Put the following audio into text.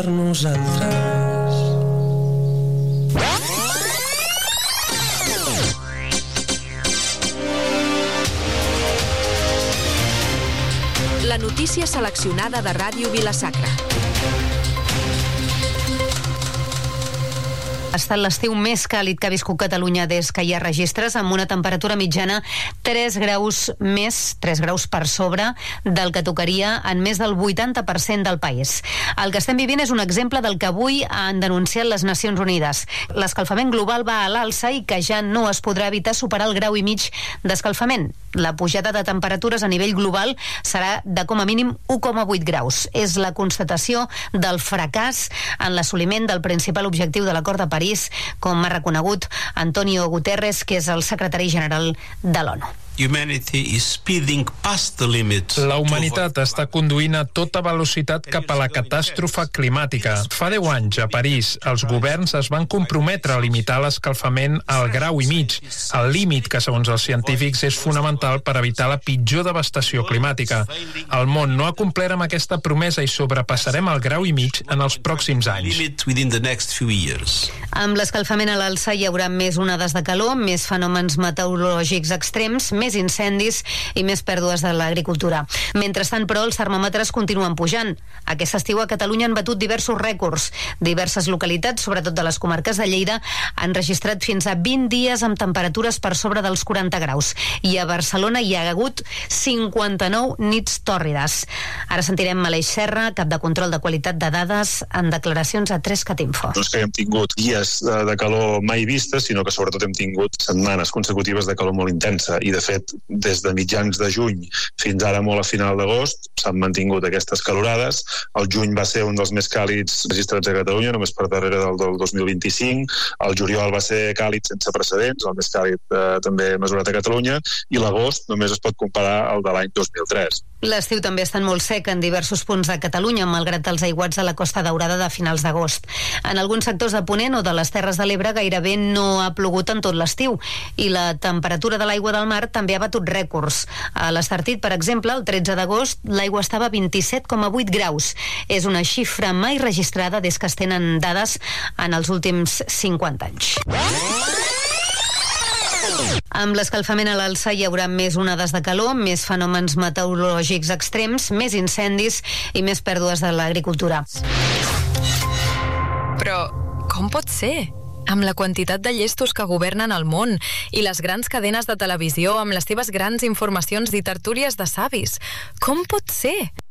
La notícia seleccionada de Ràdio Vila-sacra. Ha estat l'estiu més càlid que ha viscut Catalunya des que hi ha registres, amb una temperatura mitjana 3 graus per sobre del que tocaria en més del 80% del país. El que estem vivint és un exemple del que avui han denunciat les Nacions Unides. L'escalfament global va a l'alça i que ja no es podrà evitar superar el 1,5 graus d'escalfament. La pujada de temperatures a nivell global serà de com a mínim 1,8 graus. És la constatació del fracàs en l'assoliment del principal objectiu de l'Acord de París, com ha reconegut Antonio Guterres, que és el secretari general de l'ONU. La humanitat està conduint a tota velocitat cap a la catàstrofe climàtica. Fa 10 anys, a París, els governs es van comprometre a limitar l'escalfament al 1,5 graus, el límit que, segons els científics, és fonamental per evitar la pitjor devastació climàtica. El món no ha complert amb aquesta promesa i sobrepassarem el 1,5 graus en els pròxims anys. Amb l'escalfament a l'alça hi haurà més onades de calor, més fenòmens meteorològics extrems, més incendis i més pèrdues de l'agricultura. Mentrestant, però, els termòmetres continuen pujant. Aquest estiu a Catalunya han batut diversos rècords. Diverses localitats, sobretot de les comarques de Lleida, han registrat fins a 20 dies amb temperatures per sobre dels 40 graus. I a Barcelona hi ha hagut 59 nits tòrrides. Ara sentirem Aleix Serra, cap de control de qualitat de dades, en declaracions a 3catinfo. No és que hem tingut dies de calor mai vistes, sinó que sobretot hem tingut setmanes consecutives de calor molt intensa, i de fet des de mitjans de juny fins ara molt a final d'agost s'han mantingut aquestes calorades. El juny va ser un dels més càlids registrats a Catalunya, només per darrere del 2025. El juliol va ser càlid sense precedents, el més càlid també mesurat a Catalunya, i l'agost només es pot comparar al de l'any 2003. L'estiu també ha estat molt sec en diversos punts de Catalunya, malgrat els aiguats de la Costa Daurada de finals d'agost. En alguns sectors de Ponent o de les Terres de l'Ebre gairebé no ha plogut en tot l'estiu, i la temperatura de l'aigua del mar també ha batut rècords. A l'Estartit, per exemple, el 13 d'agost, l'aigua estava a 27,8 graus. És una xifra mai registrada des que es tenen dades en els últims 50 anys. Amb l'escalfament a l'alça hi haurà més onades de calor, més fenòmens meteorològics extrems, més incendis i més pèrdues de l'agricultura. Però com pot ser? Amb la quantitat de llestos que governen el món i les grans cadenes de televisió amb les seves grans informacions i tertúlies de savis. Com pot ser?